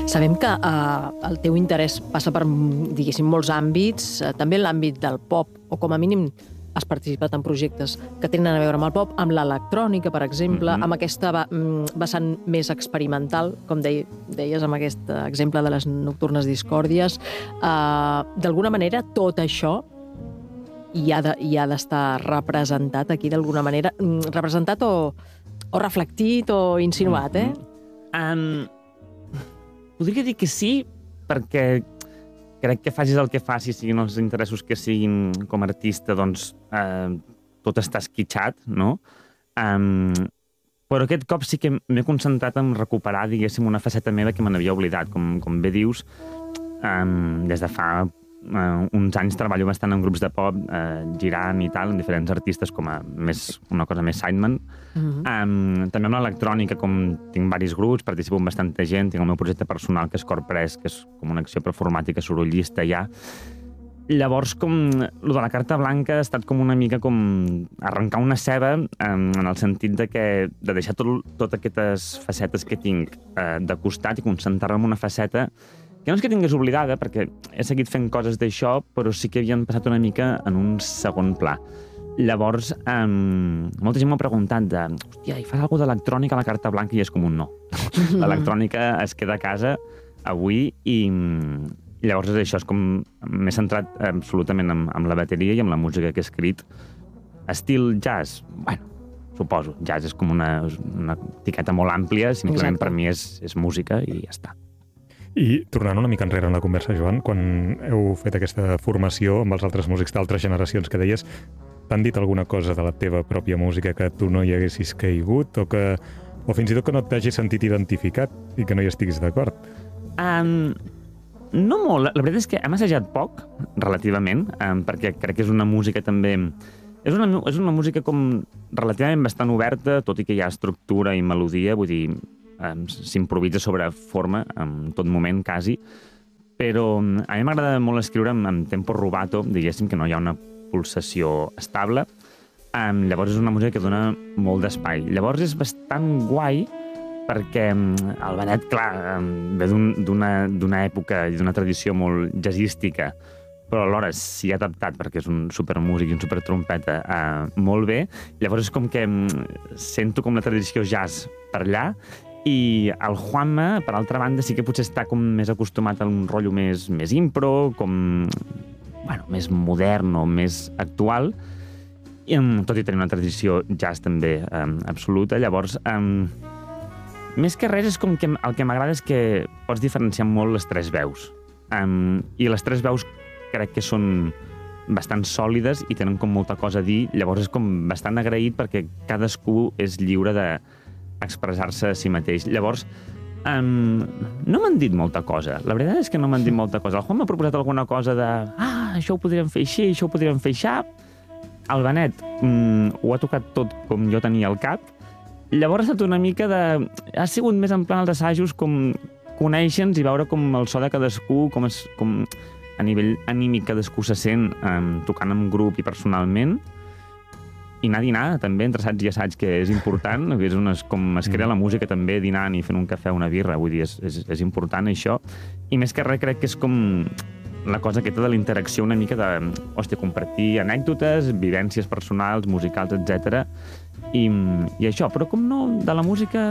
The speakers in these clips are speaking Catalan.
Sabem que el teu interès passa per, diguéssim, molts àmbits, també l'àmbit del pop, o com a mínim has participat en projectes que tenen a veure amb el pop, amb l'electrònica, per exemple, amb aquesta vessant més experimental, com deies amb aquest exemple de les nocturnes discòrdies. D'alguna manera, tot això hi ha d'estar representat aquí, d'alguna manera. Representat o reflectit o insinuat, Podria dir que sí, perquè crec que facis el que facis, siguin els interessos que siguin com a artista, doncs tot està esquitxat, no? Però aquest cop sí que m'he concentrat en recuperar, diguéssim, una faceta meva que me n'havia oblidat. Com bé dius, des de fa uns anys treballo bastant en grups de pop, girant i tal, amb diferents artistes com a una cosa més sideman. També amb l'electrònica, com tinc diversos grups, participo amb bastanta gent, tinc el meu projecte personal, que és Corpress, que és com una acció performàtica sorollista ja. Llavors, lo de la carta blanca ha estat com una mica com arrencar una ceba, en el sentit de deixar totes aquestes facetes que tinc de costat i concentrar-me en una faceta que no és que tingués oblidada, perquè he seguit fent coses d'això, però sí que havien passat una mica en un segon pla. Llavors, molta gent m'ha preguntat hòstia, i fas alguna d'electrònica a la carta blanca? I és com un no. L'electrònica es queda a casa avui i llavors és això, és com m'he centrat absolutament amb la bateria i amb la música que he escrit. Estil jazz? Bueno, suposo. Jazz és com una etiqueta molt àmplia, simplement per mi és música i ja està. I tornant una mica enrere en la conversa, Joan, quan heu fet aquesta formació amb els altres músics d'altres generacions que deies, t'han dit alguna cosa de la teva pròpia música que tu no hi haguessis caigut o fins i tot que no t'hagis sentit identificat i que no hi estiguis d'acord? No molt. La veritat és que hem assajat poc, relativament, perquè crec que és una música també... És una música com relativament bastant oberta, tot i que hi ha estructura i melodia, vull dir, s'improvisa sobre forma en tot moment, quasi, però a mi m'agrada molt escriure en tempo rubato, diguéssim, que no hi ha una pulsació estable. Llavors és una música que dona molt d'espai. Llavors és bastant guai perquè el Benet, clar, ve d'una època i d'una tradició molt jazzística, però alhora s'hi ha adaptat perquè és un supermúsic i un supertrompeta molt bé. Llavors és com que sento com la tradició jazz per allà. I el Juanma, per altra banda, sí que potser està com més acostumat a un rotllo més impro, més modern o més actual, tot i tenir una tradició jazz també absoluta. Llavors, més que res, és com que el que m'agrada és que pots diferenciar molt les tres veus. I les tres veus crec que són bastant sòlides i tenen com molta cosa a dir. Llavors és com bastant agraït perquè cadascú és lliure d'expressar-se a si mateix. Llavors, no m'han dit molta cosa. La veritat és que no m'han dit molta cosa. El Juan m'ha proposat alguna cosa això ho podríem fer així, això ho podríem fer així. El Benet ho ha tocat tot com jo tenia al cap. Llavors ha estat una mica ha sigut més en plan els assajos, com conèixer-nos i veure com el so de cadascú, com a nivell anímic cadascú se sent tocant en grup i personalment. I anar a dinar, també, entre assaig i assaig, que és important, com es crea la música també, dinant i fent un cafè o una birra, vull dir, és important això. I més que res crec que és com la cosa aquesta de la interacció una mica compartir anècdotes, vivències personals, musicals, etc. I això, però com no, de la música,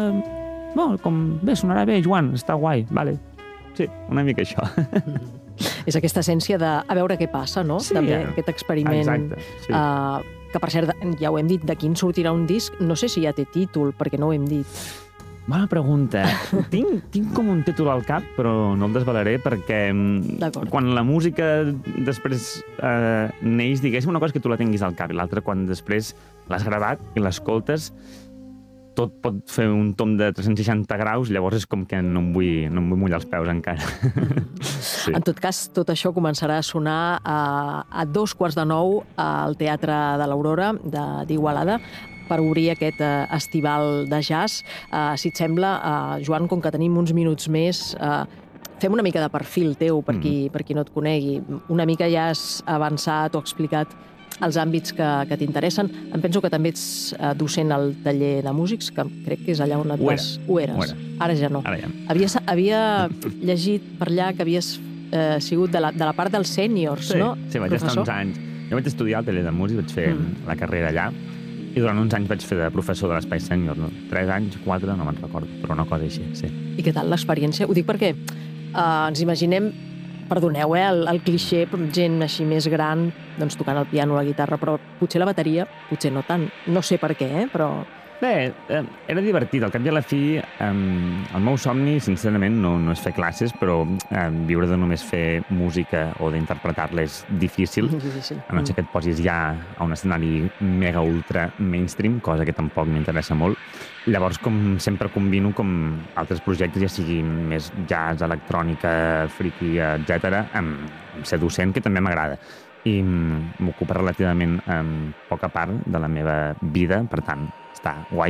bé, sonarà bé, Joan, està guai, vale. Sí, una mica això. És aquesta essència de a veure què passa, no? Sí, també aquest experiment. Exacte, sí. Que, per cert, ja ho hem dit, d'aquí en sortirà un disc. No sé si ja té títol, perquè no ho hem dit. Bona pregunta. Tinc com un títol al cap, però no el desvelaré perquè quan la música després neix, diguéssim, una cosa que tu la tinguis al cap i l'altra quan després l'has gravat i l'escoltes, tot pot fer un tom de 360 graus, llavors és com que no em vull mullar els peus encara. Sí. En tot cas, tot això començarà a sonar a 8:45 al Teatre de l'Aurora d'Igualada per obrir aquest estival de jazz. Si et sembla, Joan, com que tenim uns minuts més, fem una mica de perfil teu per qui no et conegui. Una mica ja has avançat o explicat els àmbits que t'interessen. Em penso que també ets docent al taller de músics, que crec que és allà on et vas... Ho eres. Ara ja no. Ara ja. Havia llegit per allà que havies sigut de la part dels sèniors, no? Sí, vaig estar uns anys. Jo vaig estudiar al taller de músics, vaig fer la carrera allà, i durant uns anys vaig fer de professor de l'espai sènior, no? 3 anys, 4, no me'n recordo, però una cosa així, sí. I què tal l'experiència? Ho dic perquè ens imaginem, perdoneu, el clixé, gent així més gran, doncs tocant el piano, la guitarra, però potser la bateria, potser no tant. No sé per què, però... Bé, era divertit. Al cap i a la fi, el meu somni, sincerament, no és fer classes, però viure de només fer música o d'interpretar-la és difícil. A no ser que et posis ja a un escenari mega ultra mainstream, cosa que tampoc m'interessa molt. Llavors, com sempre combino com altres projectes, ja sigui més jazz, electrònica, friki, etc., amb ser docent, que també m'agrada. I m'ocupa relativament poca part de la meva vida, per tant, està guai.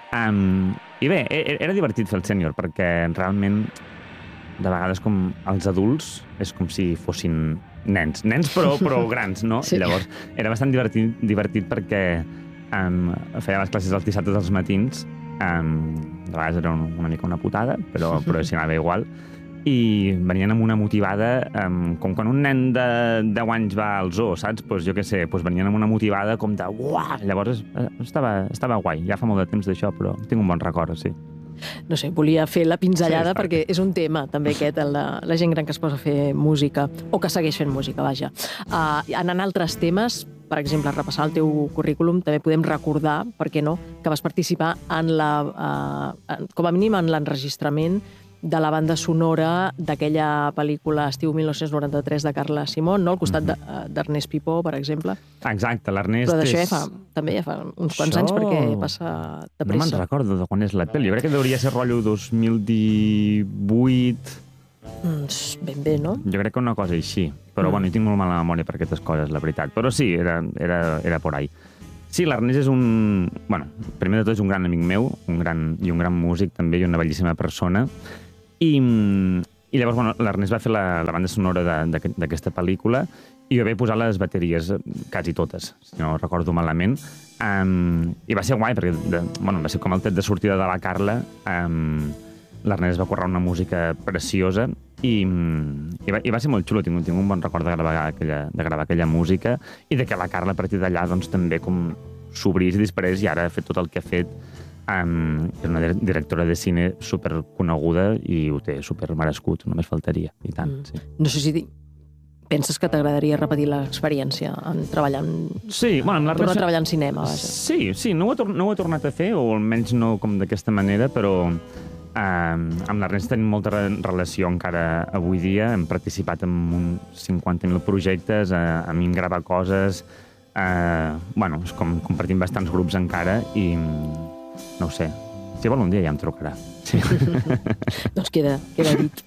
I bé, era divertit fer el sènior, perquè realment, de vegades, com els adults, és com si fossin nens però grans, no? Sí. Llavors, era bastant divertit perquè feia les classes els dissabtes als matins, de vegades era una mica una putada, però s'hi anava igual, i venien amb una motivada, com quan un nen de 10 anys va al zoo, saps? Doncs jo què sé, venien amb una motivada com de uah! Llavors estava guai. Ja fa molt de temps d'això, però tinc un bon record, sí. No sé, volia fer la pinzellada perquè és un tema, també aquest, la gent gran que es posa a fer música, o que segueix fent música, vaja. Anant a altres temes, per exemple, repassar el teu currículum, també podem recordar, per què no, que vas participar com a mínim en l'enregistrament de la banda sonora d'aquella pel·lícula Estiu 1993 de Carla Simón, no? Al costat d'Ernest Pipó, per exemple. Exacte, l'Ernest però d'això també ja fa uns quants anys perquè passa de pressa. No me'n recordo de quan és la pel·li. Jo crec que hauria ser rotllo 2018... Ben bé, no? Jo crec que una cosa així. Però bueno, jo tinc molt mala memòria per aquestes coses, la veritat. Però sí, era por ahí. Sí, l'Ernest és un... Bueno, primer de tot és un gran amic meu, un gran músic també, i una bellíssima persona. I llavors, bueno, l'Ernest va fer la banda sonora d'aquesta pel·lícula i jo vaig posar les bateries quasi totes, si no recordo malament. I va ser guai, perquè va ser com el tret de sortida de la Carla. L'Ernest va currar una música preciosa i va ser molt xulo. Tinc un bon record de gravar aquella música i de que la Carla a partir d'allà doncs, també com s'obrís i disparés i ara ha fet tot el que ha fet. És una directora de cine superconeguda i ho té supermerescut, només faltaria, i tant. Sí. No sé si penses que t'agradaria repetir l'experiència en treballar tornar a treballar en cinema, vaja. Sí, no ho he tornat a fer, o almenys no com d'aquesta manera, però amb l'Ernest tenim molta relació encara avui dia. Hem participat en uns 50.000 projectes, a mi em grava coses, és com compartim bastants grups encara i no ho sé. Si vol un dia ja em trucarà. Sí. Doncs queda dit.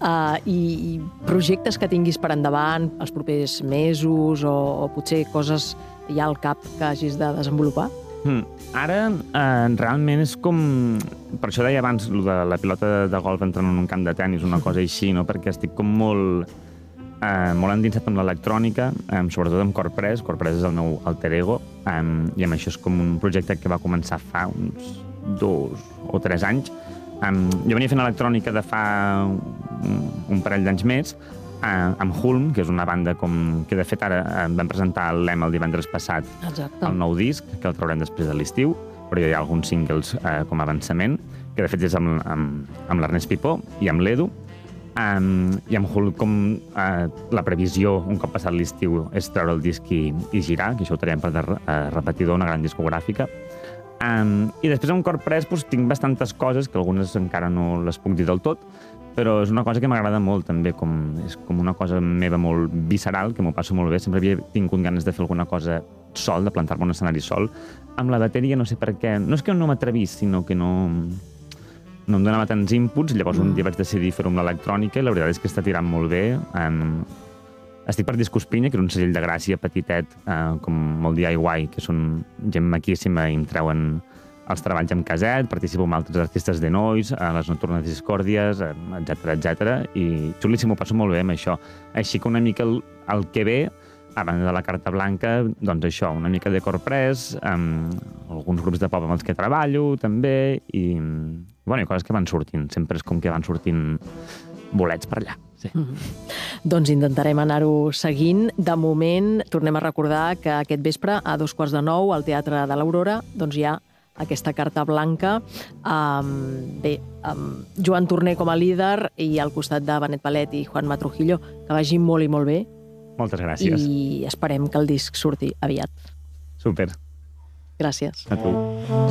I projectes que tinguis per endavant els propers mesos o potser coses ja al cap que hagis de desenvolupar? Ara, realment és com... Per això deia abans, la pilota de golf entrant en un camp de tennis, una cosa així, no? Perquè estic com molt endinsat amb l'electrònica, sobretot amb Corprès. Corprès és el meu alter ego, i amb això és com un projecte que va començar fa uns 2 o 3 anys. Jo venia fent electrònica de fa un parell d'anys més, amb Hulm, que és una banda que de fet ara vam presentar l'EM el divendres passat. Exacte. El nou disc, que el traurem després de l'estiu, però hi ha alguns singles com a avançament, que de fet és amb l'Ernest Pipó i amb l'Edu. I amb Hulm, com la previsió, un cop passat l'estiu, és treure el disc i girar, que això ho traiem per repetidor, una gran discogràfica. I després amb Corprès tinc bastantes coses, que algunes encara no les puc dir del tot, però és una cosa que m'agrada molt també, és com una cosa meva molt visceral, que m'ho passo molt bé. Sempre havia tingut ganes de fer alguna cosa sol, de plantar-me un escenari sol. Amb la bateria no sé per què, no és que no m'atrevís, sinó que no em donava tants inputs, llavors un dia vaig decidir fer-ho amb l'electrònica i la veritat és que està tirant molt bé. Estic per Discos Pinya, que és un segell de Gràcia petitet, com molt DIY, que són gent maquíssima i em treuen els treballs amb caset, participo amb altres artistes de nois, a les Nocturnes Discòrdies, etc. I xulíssim, ho passo molt bé amb això. Així que una mica el que ve a banda de la Carta Blanca, doncs això, una mica de Corprès, alguns grups de pop amb els que treballo, també, i coses que van sortint. Sempre és com que van sortint bolets per allà. Sí. Doncs intentarem anar-ho seguint. De moment, tornem a recordar que aquest vespre, a 8:15, al Teatre de l'Aurora, doncs hi ha aquesta Carta Blanca. Joan Torner com a líder i al costat de Benet Palet i Juanma Trujillo, que vagi molt i molt bé. Moltes gràcies. I esperem que el disc surti aviat. Súper. Gràcies. A tu.